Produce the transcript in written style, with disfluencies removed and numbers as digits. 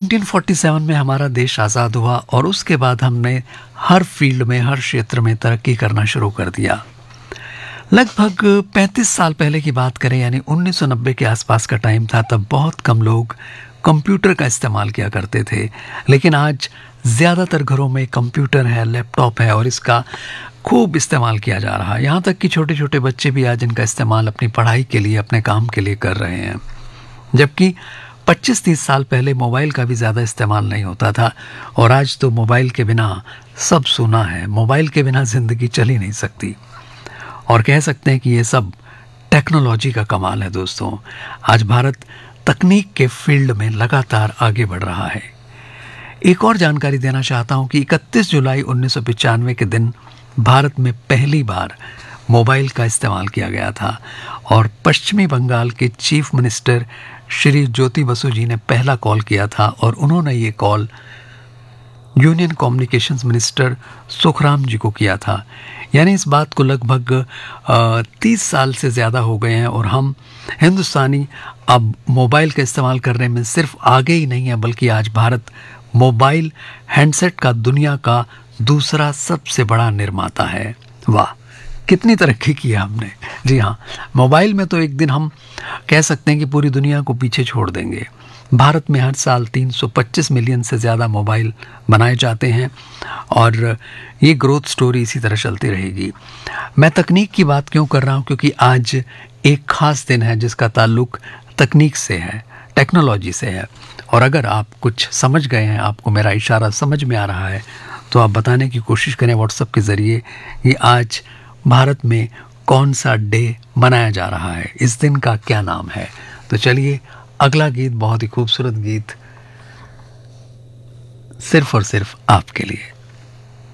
1947 में हमारा देश आज़ाद हुआ और उसके बाद हमने हर फील्ड में, हर क्षेत्र में तरक्की करना शुरू कर दिया। लगभग 35 साल पहले की बात करें, यानी 1990 के आसपास का टाइम था, तब बहुत कम लोग कंप्यूटर का इस्तेमाल किया करते थे। लेकिन आज ज़्यादातर घरों में कंप्यूटर है, लैपटॉप है और इसका खूब इस्तेमाल किया जा रहा है। यहाँ तक कि छोटे छोटे बच्चे भी आज इनका इस्तेमाल अपनी पढ़ाई के लिए, अपने काम के लिए कर रहे हैं। जबकि 25-30 साल पहले मोबाइल का भी ज़्यादा इस्तेमाल नहीं होता था और आज तो मोबाइल के बिना सब सुना है। मोबाइल के बिना ज़िंदगी चल ही नहीं सकती और कह सकते हैं कि ये सब टेक्नोलॉजी का कमाल है। दोस्तों, आज भारत तकनीक के फील्ड में लगातार आगे बढ़ रहा है। एक और जानकारी देना चाहता हूं कि 31 जुलाई 1995 के दिन भारत में पहली बार मोबाइल का इस्तेमाल किया गया था और पश्चिमी बंगाल के चीफ मिनिस्टर श्री ज्योति बसु जी ने पहला कॉल किया था और उन्होंने ये call union communications minister Sukhram जी को किया था। यानी इस बात को लगभग 30 साल से ज़्यादा हो गए हैं और हम हिंदुस्तानी अब मोबाइल का इस्तेमाल करने में सिर्फ आगे ही नहीं है, बल्कि आज भारत मोबाइल हैंडसेट का दुनिया का दूसरा सबसे बड़ा निर्माता है। वाह, कितनी तरक्की की है हमने। जी हाँ, मोबाइल में तो एक दिन हम कह सकते हैं कि पूरी दुनिया को पीछे छोड़ देंगे। भारत में हर साल 325 मिलियन से ज़्यादा मोबाइल बनाए जाते हैं और ये ग्रोथ स्टोरी इसी तरह चलती रहेगी। मैं तकनीक की बात क्यों कर रहा हूँ? क्योंकि आज एक ख़ास दिन है जिसका ताल्लुक तकनीक से है, टेक्नोलॉजी से है। और अगर आप कुछ समझ गए हैं, आपको मेरा इशारा समझ में आ रहा है, तो आप बताने की कोशिश करें व्हाट्सएप के ज़रिए कि आज भारत में कौन सा डे मनाया जा रहा है, इस दिन का क्या नाम है। तो चलिए, अगला गीत बहुत ही खूबसूरत गीत सिर्फ और सिर्फ आपके लिए।